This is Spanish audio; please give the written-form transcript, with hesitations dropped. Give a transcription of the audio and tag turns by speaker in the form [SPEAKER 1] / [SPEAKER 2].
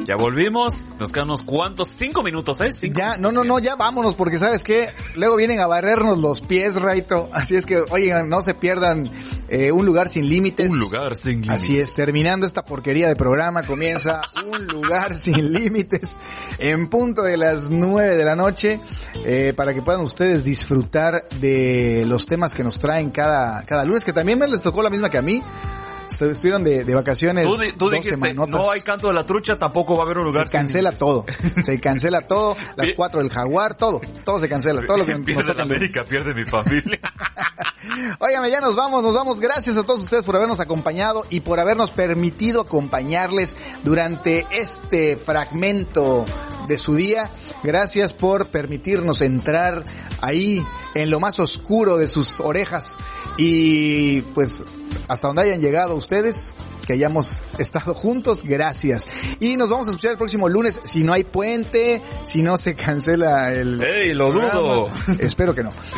[SPEAKER 1] Ya volvimos, nos quedan unos cuantos, 5 minutos,
[SPEAKER 2] Ya, no, ya vámonos, porque ¿sabes qué? Luego vienen a barrernos los pies, Raito. Así es que, oigan, no se pierdan Un Lugar Sin Límites.
[SPEAKER 1] Un Lugar Sin Límites.
[SPEAKER 2] Así es, terminando esta porquería de programa, comienza Un Lugar Sin Límites en punto de las 9 de la noche, para que puedan ustedes disfrutar de los temas que nos traen cada lunes, que también me les tocó la misma que a mí. Estuvieron de vacaciones.
[SPEAKER 1] Tú dijiste, no hay canto de la trucha, tampoco va a haber un lugar.
[SPEAKER 2] Se cancela todo. Las 4 del Jaguar, todo se cancela. Todo lo que
[SPEAKER 1] pierde la América, pierde mi familia.
[SPEAKER 2] Óigame, ya nos vamos. Gracias a todos ustedes por habernos acompañado y por habernos permitido acompañarles durante este fragmento de su día. Gracias por permitirnos entrar ahí en lo más oscuro de sus orejas y pues hasta donde hayan llegado ustedes, que hayamos estado juntos, gracias. Y nos vamos a escuchar el próximo lunes, si no hay puente, si no se cancela el...
[SPEAKER 1] ¡Ey, lo dudo!
[SPEAKER 2] Espero que no.